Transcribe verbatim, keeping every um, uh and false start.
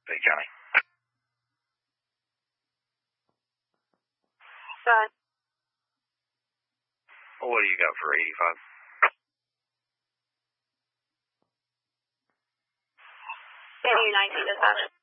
Bay County. Good. Well, what do you got for eighty-five? Can you nineteen dispatch?